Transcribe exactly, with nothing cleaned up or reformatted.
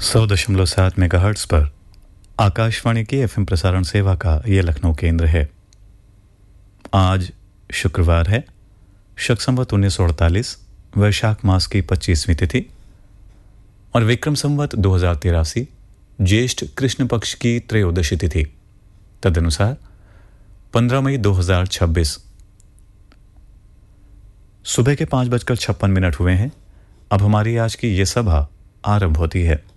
सौ दशमलव सात मेगाहर्ट्ज़ पर आकाशवाणी की एफएम प्रसारण सेवा का ये लखनऊ केंद्र है। आज शुक्रवार है, शक संवत उन्नीस सौ अड़तालीस, वैशाख मास की पच्चीसवीं तिथि और विक्रम संवत दो हजार तिरासी, ज्येष्ठ कृष्ण पक्ष की त्रयोदशी तिथि, तदनुसार पंद्रह मई दो हजार छब्बीस। सुबह के पाँच बजकर छप्पन मिनट हुए हैं। अब हमारी आज की ये सभा आरंभ होती है।